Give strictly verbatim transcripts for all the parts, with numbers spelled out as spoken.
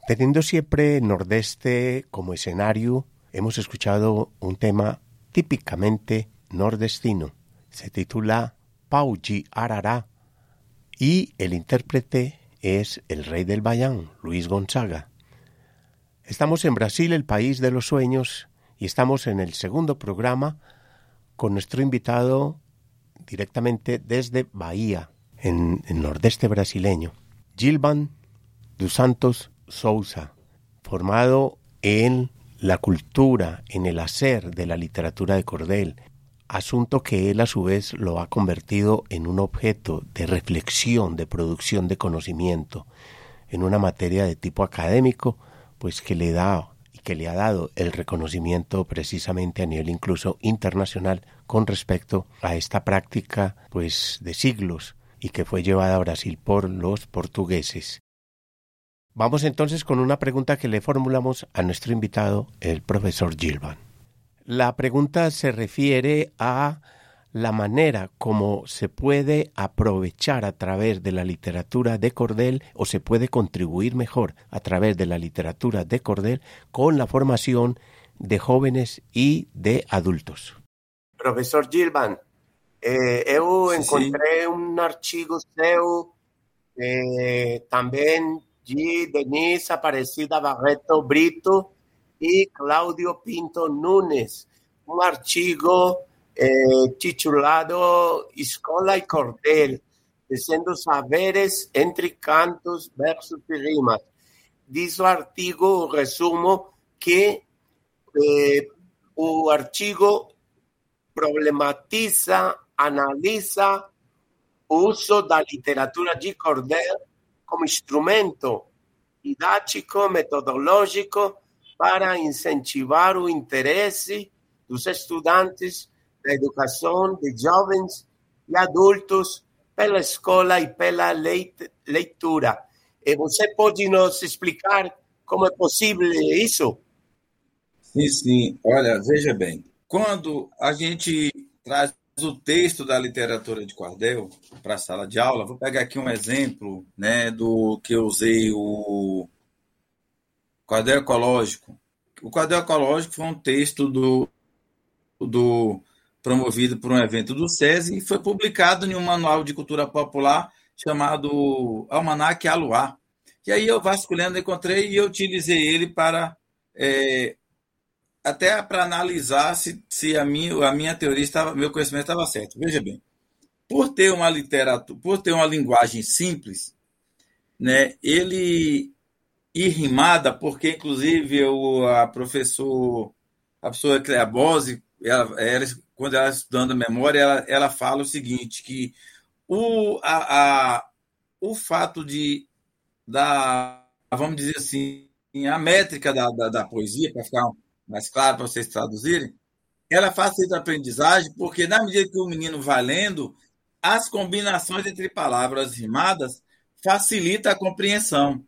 Teniendo siempre Nordeste como escenario, hemos escuchado un tema típicamente nordestino. Se titula Pauji Arará y el intérprete es el rey del Baião, Luis Gonzaga. Estamos en Brasil, el país de los sueños, y estamos en el segundo programa con nuestro invitado directamente desde Bahía, en el nordeste brasileño, Gilvan dos Santos Souza, formado en la cultura, en el hacer de la literatura de cordel, asunto que él a su vez lo ha convertido en un objeto de reflexión, de producción de conocimiento, en una materia de tipo académico, pues que le da y que le ha dado el reconocimiento precisamente a nivel incluso internacional con respecto a esta práctica pues de siglos y que fue llevada a Brasil por los portugueses. Vamos entonces con una pregunta que le formulamos a nuestro invitado, el profesor Gilvan. La pregunta se refiere a la manera como se puede aprovechar a través de la literatura de cordel o se puede contribuir mejor a través de la literatura de cordel con la formación de jóvenes y de adultos. Profesor Gilvan, eh, eu encontrei um artigo seu eh, também de Denise Aparecida Barreto Brito e Cláudio Pinto Nunes, um artigo eh, titulado Escola e Cordel, Tecendo Saberes entre Cantos, Versos e Rimas. Diz o artigo, o resumo, que eh, o artigo problematiza, analisa o uso da literatura de cordel como instrumento didático, metodológico para incentivar o interesse dos estudantes da educação de jovens e adultos pela escola e pela leitura. E você pode nos explicar como é possível isso? Sim, sim. Olha, veja bem, quando a gente traz o texto da literatura de cordel para a sala de aula, vou pegar aqui um exemplo, né, do que eu usei, o Cordel Ecológico. O Cordel Ecológico foi um texto do, do, promovido por um evento do SESI e foi publicado em um manual de cultura popular chamado Almanac Aluá. E aí eu vasculhando encontrei e eu utilizei ele para... É, até para analisar se, se a, minha, a minha teoria estava, meu conhecimento estava certo. Veja bem, por ter uma literatura, por ter uma linguagem simples, né, ele e rimada, porque inclusive eu, a professor, a professora Clea Bose, ela, ela, quando ela estudando a memória, ela, ela fala o seguinte, que o, a, a, o fato de, da, vamos dizer assim, a métrica da, da, da poesia, para ficar mais claro para vocês traduzirem, ela facilita a aprendizagem porque, na medida que o menino vai lendo, as combinações entre palavras rimadas facilita a compreensão.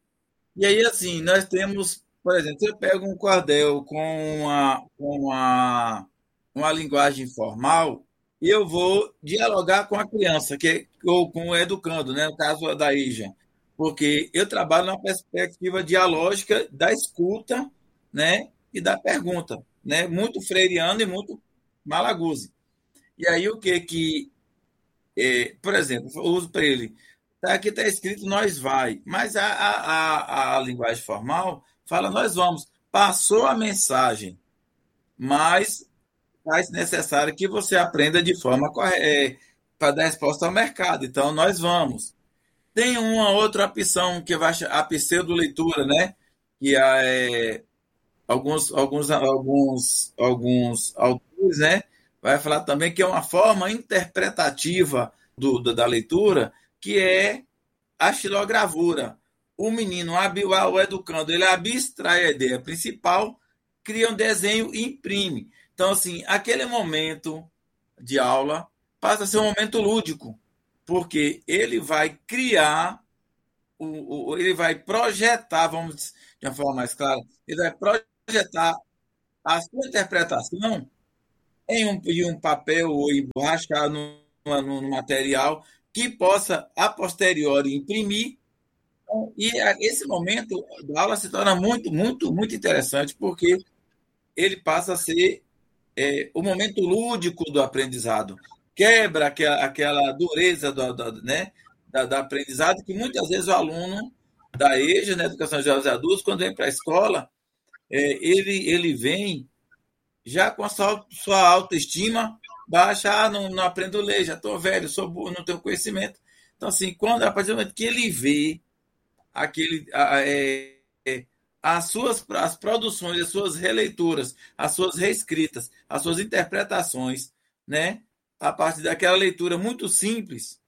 E aí, assim, nós temos, por exemplo, se eu pego um cordel com uma, com uma, uma linguagem formal, eu vou dialogar com a criança, que, ou com o educando, né? No caso da Ija, porque eu trabalho na perspectiva dialógica da escuta, né? E da pergunta, né? Muito freiriano e muito Malaguzzi. E aí o que que, é, por exemplo, eu uso para ele, tá, aqui está escrito nós vai, mas a, a, a, a linguagem formal fala nós vamos. Passou a mensagem, mas faz necessário que você aprenda de forma correta, é, para dar resposta ao mercado. Então, nós vamos. Tem uma outra opção que vai a pseudo-leitura, né? Que é... Alguns, alguns, alguns, alguns autores, né, vai falar também que é uma forma interpretativa do, do, da leitura, que é a xilogravura. O menino, o educando, ele abstrai a ideia principal, cria um desenho e imprime. Então, assim, aquele momento de aula passa a ser um momento lúdico, porque ele vai criar, o, o, ele vai projetar, vamos dizer, de uma forma mais clara, ele vai projetar a sua interpretação em um, em um papel ou emborrachado no, no, no material que possa, a posteriori, imprimir E esse momento da aula se torna muito, muito, muito interessante, porque ele passa a ser é, o momento lúdico do aprendizado. Quebra aquela, aquela dureza do, do, né, da, da aprendizado, que muitas vezes o aluno da E J A, né, Educação de Jovens e Adultos, quando vem para a escola, é, ele, ele vem já com a sua, sua autoestima baixa, ah, não, não aprendo a ler, já estou velho, sou burro, não tenho conhecimento. Então, assim, quando, a partir do momento que ele vê aquele, a, é, é, as suas as produções, as suas releituras, as suas reescritas, as suas interpretações, né? A partir daquela leitura muito simples,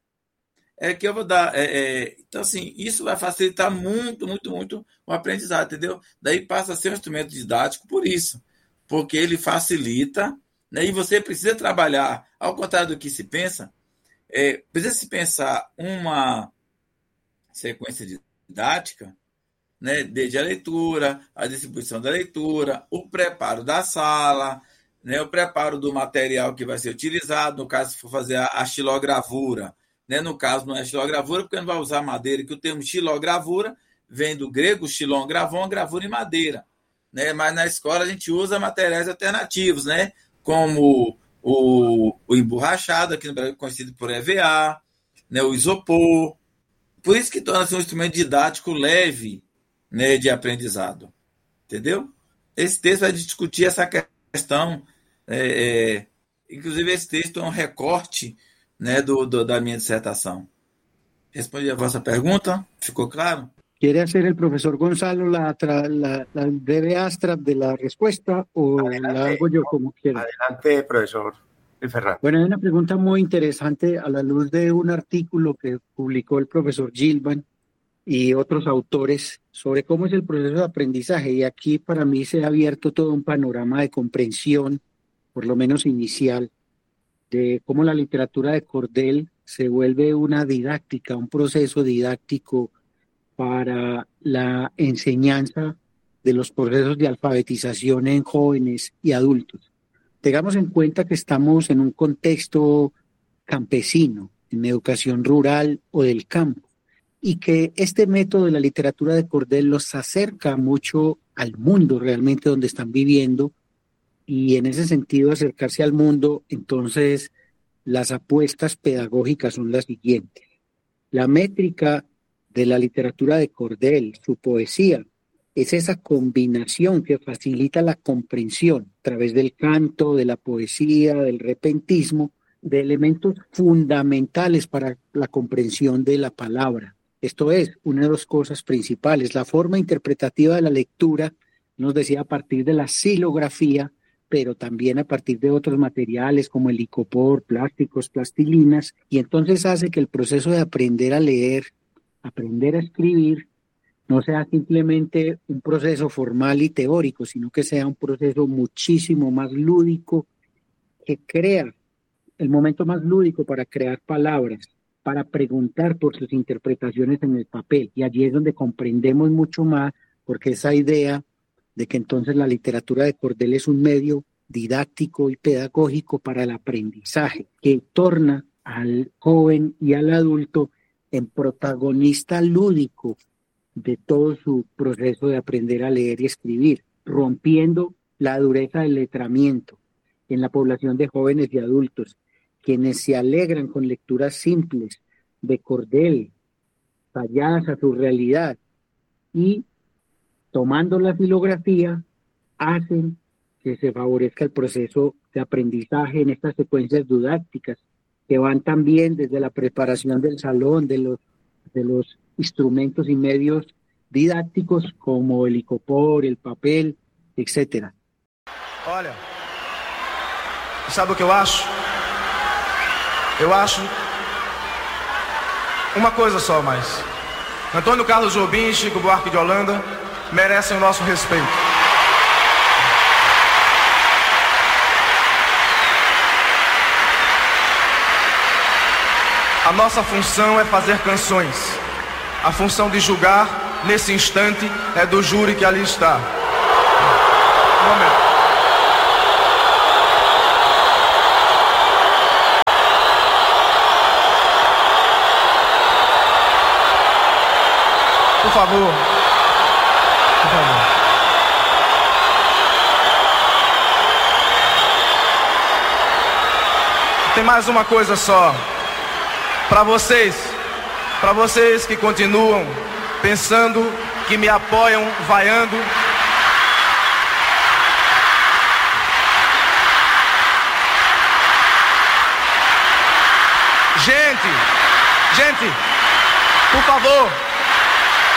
é que eu vou dar. É, é, então, assim, isso vai facilitar muito, muito, muito o aprendizado, entendeu? Daí passa a ser um instrumento didático por isso, porque ele facilita, né? E você precisa trabalhar, ao contrário do que se pensa, é, precisa se pensar uma sequência didática, né, desde a leitura, a distribuição da leitura, o preparo da sala, né, o preparo do material que vai ser utilizado, no caso, se for fazer a, a xilogravura, né, no caso, não é xilogravura, porque não vai usar madeira, que o termo xilogravura vem do grego xilon gravon, gravura em madeira, né, mas na escola a gente usa materiais alternativos, né, como o, o emborrachado, aqui no Brasil conhecido por E V A, né, o isopor. Por isso que torna-se um instrumento didático leve, né, de aprendizado. Entendeu? Esse texto vai discutir essa questão. É, é, inclusive, esse texto é um recorte, né, do, do, da minha dissertação. Respondi a vossa pergunta? Ficou claro? ¿Quiere hacer el profesor Gonzalo la, la, la breve abstract de la respuesta o adelante, la hago yo como quiera? Adelante, profesor Fernando. Bueno, hay una pregunta muy interesante a la luz de un artículo que publicó el profesor Gilman y otros autores sobre cómo es el proceso de aprendizaje. Y aquí para mí se ha abierto todo un panorama de comprensión, por lo menos inicial, de cómo la literatura de cordel se vuelve una didáctica, un proceso didáctico para la enseñanza de los procesos de alfabetización en jóvenes y adultos. Tengamos en cuenta que estamos en un contexto campesino, en educación rural o del campo, y que este método de la literatura de cordel los acerca mucho al mundo realmente donde están viviendo, y en ese sentido acercarse al mundo, entonces las apuestas pedagógicas son las siguientes. La métrica de la literatura de cordel, su poesía, es esa combinación que facilita la comprensión a través del canto, de la poesía, del repentismo, de elementos fundamentales para la comprensión de la palabra. Esto es una de las cosas principales. La forma interpretativa de la lectura, nos decía, a partir de la xilografía, pero también a partir de otros materiales como el icopor, plásticos, plastilinas, y entonces hace que el proceso de aprender a leer, aprender a escribir, no sea simplemente un proceso formal y teórico, sino que sea un proceso muchísimo más lúdico, que crea el momento más lúdico para crear palabras, para preguntar por sus interpretaciones en el papel. Y allí es donde comprendemos mucho más, porque esa idea de que entonces la literatura de cordel es un medio didáctico y pedagógico para el aprendizaje, que torna al joven y al adulto en protagonista lúdico de todo su proceso de aprender a leer y escribir, rompiendo la dureza del letramiento en la población de jóvenes y adultos, quienes se alegran con lecturas simples de cordel, talladas a su realidad, y tomando la filografía, hacen que se favorezca el proceso de aprendizaje en estas secuencias didácticas, que van también desde la preparación del salón, de los, de los instrumentos y medios didácticos como el icopor, el papel, etcétera. Olha, sabe o que eu acho? Eu acho uma coisa só mais. Antônio Carlos Jobim e Chico Buarque de Holanda merecem o nosso respeito. A nossa função é fazer canções. A função de julgar, nesse instante, é do júri que ali está. Um momento. Por favor. Por favor. Tem mais uma coisa só. Para vocês, para vocês que continuam pensando, que me apoiam, vaiando. Gente, gente, por favor.